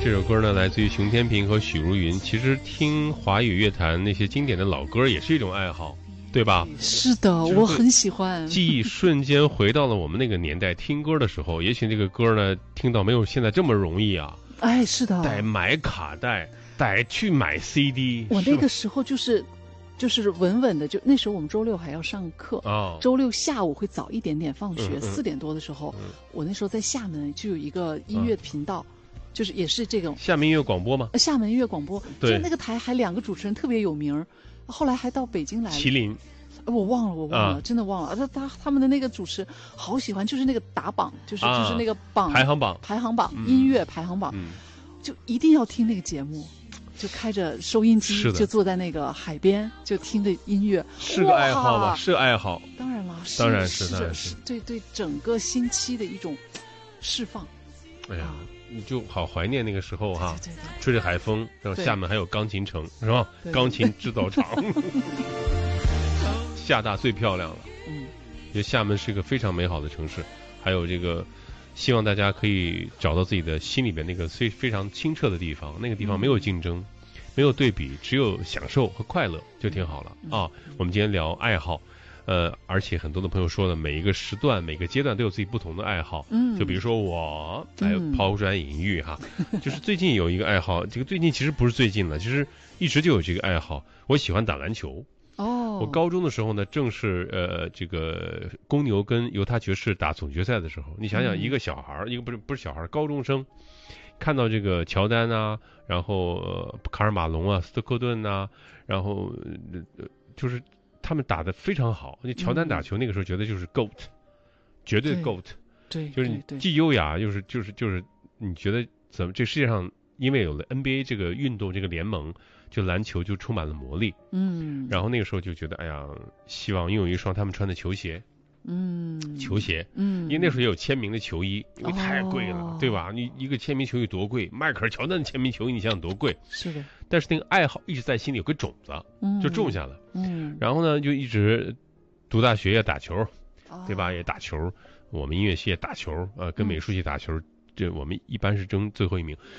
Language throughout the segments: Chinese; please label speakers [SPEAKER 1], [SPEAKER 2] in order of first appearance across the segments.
[SPEAKER 1] 这首歌呢来自于熊天平和许茹芸。其实听华语乐坛那些经典的老歌也是一种爱好，对吧？
[SPEAKER 2] 是的，我很喜欢。
[SPEAKER 1] 记忆瞬间回到了我们那个年代，听歌的时候，也许这个歌呢听到没有现在这么容易啊。
[SPEAKER 2] 哎，是的，
[SPEAKER 1] 得买卡带，得去买 CD。
[SPEAKER 2] 我那个时候就是稳稳的，就那时候我们周六还要上课，周六下午会早一点点放学，4点多的时候，我那时候在厦门就有一个音乐频道。就是也是这种
[SPEAKER 1] 厦门音乐广播吗？
[SPEAKER 2] 厦门音乐广播，就那个台还2个主持人特别有名，后来还到北京来了。
[SPEAKER 1] 麒麟，
[SPEAKER 2] 我忘了，真的忘了。他们的那个主持好喜欢，就是那个打榜，就是那个榜
[SPEAKER 1] 排行榜，
[SPEAKER 2] 音乐排行榜，就一定要听那个节目，就开着收音机，就坐在那个海边，就听着音乐，
[SPEAKER 1] 是个爱好吧？是爱好，
[SPEAKER 2] 当然了，
[SPEAKER 1] 当然是
[SPEAKER 2] 对整个星期的一种释放。
[SPEAKER 1] 哎呀。你就好怀念那个时候哈，
[SPEAKER 2] 对，
[SPEAKER 1] 吹着海风，然后厦门还有钢琴城是吧？钢琴制造厂，厦大最漂亮了。觉得厦门是一个非常美好的城市，还有这个，希望大家可以找到自己的心里边那个非常清澈的地方，那个地方没有竞争，没有对比，只有享受和快乐，就挺好了啊。我们今天聊爱好。而且很多的朋友说了，每一个时段、每个阶段都有自己不同的爱好。就比如说我，抛砖引玉哈，就是最近有一个爱好，这个最近其实不是最近了，其实一直就有这个爱好。我喜欢打篮球。我高中的时候呢，正是这个公牛跟犹他爵士打总决赛的时候。你想想，一个小孩，一个不是小孩，高中生，看到这个乔丹啊，然后卡尔马龙啊、斯特克顿啊，然后就是。他们打得非常好，乔丹打球那个时候觉得就是 GOAT， 绝对 GOAT，
[SPEAKER 2] 对，
[SPEAKER 1] 就是你既优雅，就是你觉得怎么这世界上因为有了 NBA 这个运动这个联盟，就篮球就充满了魔力。然后那个时候就觉得哎呀，希望拥有一双他们穿的球鞋。球鞋，因为那时候也有签名的球衣，因为太贵了，对吧？你一个签名球衣多贵，迈克尔乔丹的签名球衣你想想多贵。
[SPEAKER 2] 是的。
[SPEAKER 1] 但是那个爱好一直在心里有个种子，就种下了。然后呢，就一直读大学也打球，对吧？也打球，我们音乐系也打球，跟美术系打球，这我们一般是争最后一名。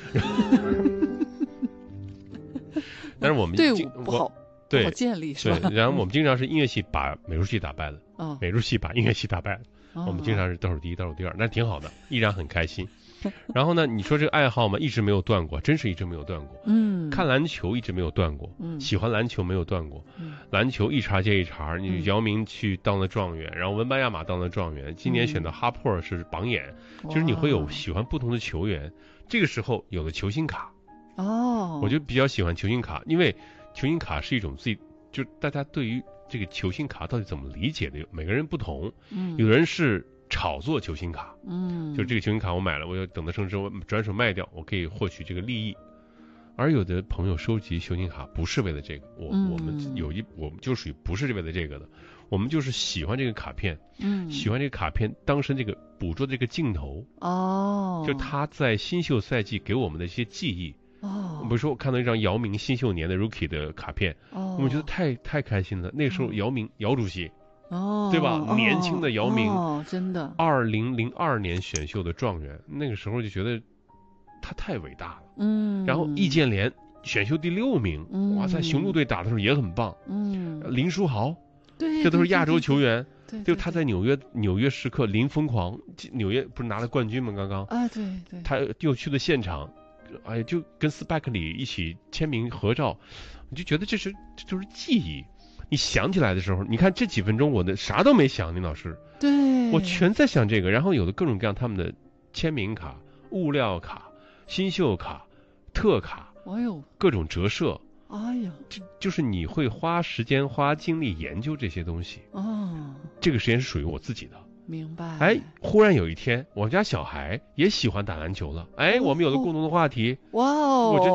[SPEAKER 1] 但是我们
[SPEAKER 2] 队伍不好。
[SPEAKER 1] 对，
[SPEAKER 2] 好建立是吧？
[SPEAKER 1] 对，然后我们经常是音乐系把美术系打败了，美术系把音乐系打败了，我们经常是倒数第一、倒数第二，那挺好的，依然很开心。然后呢，你说这个爱好嘛，一直没有断过，真是一直没有断过。看篮球一直没有断过，喜欢篮球没有断过，篮球一茬接一茬。你姚明去当了状元，然后文班亚马当了状元，今年选的哈珀是榜眼，就是你会有喜欢不同的球员。这个时候有了球星卡，我就比较喜欢球星卡，因为球星卡是一种自己，就是大家对于这个球星卡到底怎么理解的，每个人不同。有人是炒作球星卡，就是这个球星卡我买了，我要等它升值，我转手卖掉，我可以获取这个利益。而有的朋友收集球星卡不是为了这个，我们就属于不是为了这个的，我们就是喜欢这个卡片，喜欢这个卡片当成这个捕捉这个镜头，就他在新秀赛季给我们的一些记忆。比如说我看到一张姚明新秀年的 Rookie 的卡片，我们觉得太开心了。那个时候姚主席，对吧？年轻的姚明，
[SPEAKER 2] 真的
[SPEAKER 1] 2002年选秀的状元，那个时候就觉得他太伟大了。然后易建联选秀第6名，哇，在雄鹿队打的时候也很棒。林书豪，
[SPEAKER 2] 对，
[SPEAKER 1] 这都是亚洲球员。就他在纽约时刻零疯狂，纽约不是拿了冠军吗？刚刚
[SPEAKER 2] 对，
[SPEAKER 1] 他又去了现场。哎，就跟斯派克里一起签名合照，你就觉得这就是记忆。你想起来的时候，你看这几分钟我的啥都没想，林老师，
[SPEAKER 2] 对，
[SPEAKER 1] 我全在想这个。然后有的各种各样他们的签名卡、物料卡、新秀卡、特卡，各种折射，就是你会花时间、花精力研究这些东西。这个时间是属于我自己的。
[SPEAKER 2] 明白。
[SPEAKER 1] 哎，忽然有一天，我们家小孩也喜欢打篮球了。哎，我们有了共同的话题。
[SPEAKER 2] 哇哦！
[SPEAKER 1] 我这